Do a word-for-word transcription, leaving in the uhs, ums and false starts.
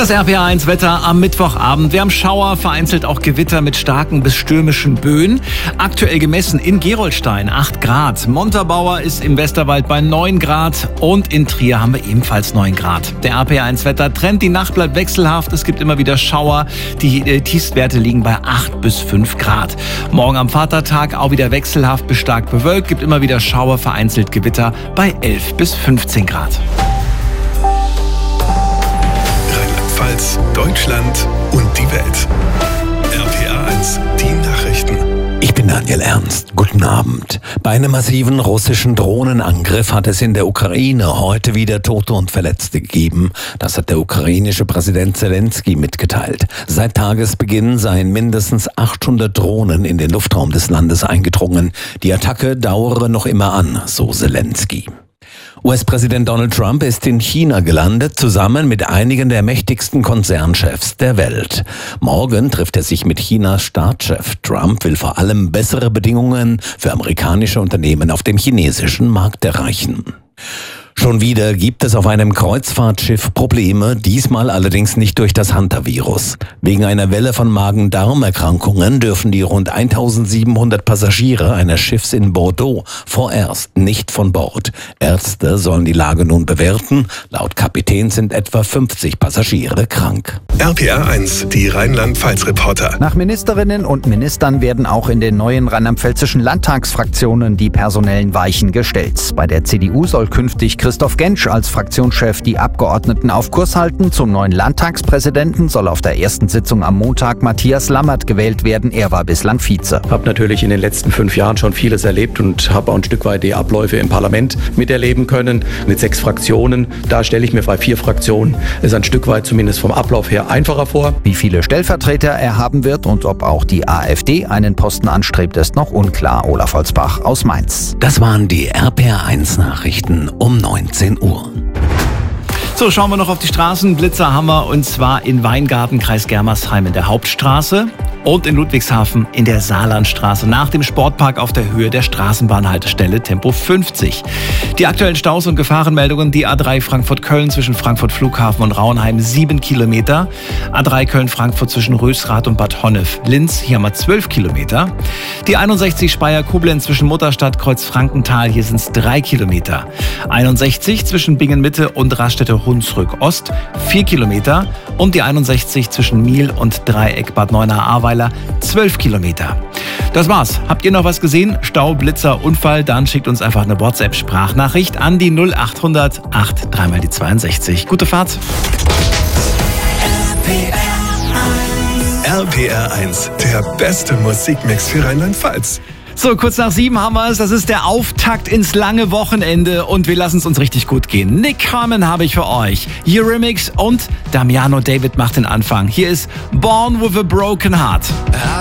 Das R P R eins Wetter am Mittwochabend. Wir haben Schauer, vereinzelt auch Gewitter mit starken bis stürmischen Böen. Aktuell gemessen in Gerolstein acht Grad. Montabaur ist im Westerwald bei neun Grad und in Trier haben wir ebenfalls neun Grad. Der R P R eins Wetter Trend, die Nacht bleibt wechselhaft. Es gibt immer wieder Schauer. Die äh, Tiefstwerte liegen bei acht bis fünf Grad. Morgen am Vatertag auch wieder wechselhaft bis stark bewölkt. Gibt immer wieder Schauer, vereinzelt Gewitter bei elf bis fünfzehn Grad. Rheinland-Pfalz, Deutschland und die Welt. R P R eins, die Nachrichten. Ich bin Daniel Ernst. Guten Abend. Bei einem massiven russischen Drohnenangriff hat es in der Ukraine heute wieder Tote und Verletzte gegeben. Das hat der ukrainische Präsident Zelensky mitgeteilt. Seit Tagesbeginn seien mindestens achthundert Drohnen in den Luftraum des Landes eingedrungen. Die Attacke dauere noch immer an, so Zelensky. U S-Präsident Donald Trump ist in China gelandet, zusammen mit einigen der mächtigsten Konzernchefs der Welt. Morgen trifft er sich mit Chinas Staatschef. Trump will vor allem bessere Bedingungen für amerikanische Unternehmen auf dem chinesischen Markt erreichen. Schon wieder gibt es auf einem Kreuzfahrtschiff Probleme, diesmal allerdings nicht durch das Hantavirus. Wegen einer Welle von Magen-Darm-Erkrankungen dürfen die rund eintausendsiebenhundert Passagiere eines Schiffs in Bordeaux vorerst nicht von Bord. Ärzte sollen die Lage nun bewerten. Laut Kapitän sind etwa fünfzig Passagiere krank. R P R eins, die Rheinland-Pfalz-Reporter. Nach Ministerinnen und Ministern werden auch in den neuen rheinland-pfälzischen Landtagsfraktionen die personellen Weichen gestellt. Bei der C D U soll künftig Christoph Gentsch als Fraktionschef die Abgeordneten auf Kurs halten. Zum neuen Landtagspräsidenten soll auf der ersten Sitzung am Montag Matthias Lammert gewählt werden. Er war bislang Vize. Ich habe natürlich in den letzten fünf Jahren schon vieles erlebt und habe auch ein Stück weit die Abläufe im Parlament miterleben können. Mit sechs Fraktionen, da stelle ich mir bei vier Fraktionen es ein Stück weit zumindest vom Ablauf her einfacher vor. Wie viele Stellvertreter er haben wird und ob auch die AfD einen Posten anstrebt, ist noch unklar. Olaf Holzbach aus Mainz. Das waren die R P R eins Nachrichten um neunzehn Uhr. So, schauen wir noch auf die Straßen. Blitzer haben wir, und zwar in Weingarten, Kreis Germersheim in der Hauptstraße und in Ludwigshafen in der Saarlandstraße nach dem Sportpark auf der Höhe der Straßenbahnhaltestelle Tempo fünfzig. Die aktuellen Staus und Gefahrenmeldungen: die A drei Frankfurt-Köln zwischen Frankfurt Flughafen und Rauenheim sieben Kilometer, A drei Köln-Frankfurt zwischen Rösrath und Bad Honnef-Linz, hier haben wir zwölf Kilometer, die einundsechzig Speyer-Koblenz zwischen Mutterstadt Kreuz-Frankenthal, hier sind es drei Kilometer, einundsechzig zwischen Bingen-Mitte und Raststätte-Hunsrück-Ost vier Kilometer und die einundsechzig zwischen Miel und Dreieck Bad Neuenahr-Ahrweiler zwölf Kilometer. Das war's. Habt ihr noch was gesehen? Stau, Blitzer, Unfall? Dann schickt uns einfach eine WhatsApp-Sprachnachricht an die null achthundert acht drei mal die zweiundsechzig. Gute Fahrt. R P R eins, der beste Musikmix für Rheinland-Pfalz. So, kurz nach sieben haben wir es. Das ist der Auftakt ins lange Wochenende und wir lassen es uns richtig gut gehen. Nick Harmon habe ich für euch. Eurythmics und Damiano David macht den Anfang. Hier ist Born with a Broken Heart.